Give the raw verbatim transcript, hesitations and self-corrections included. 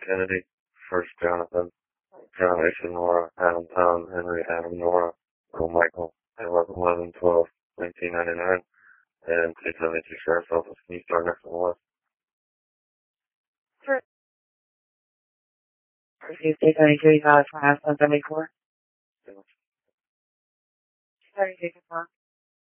Kennedy, First Jonathan, John H. Nora, Adam Tom, Henry Adam Nora, Earl Michael, eleven twelve nineteen ninety-nine, and two seventy-two Sheriff's Office. Can you start next on the list? Sure. Received two seventy-two, valid for house one seventy-four. thirty-two confirmed.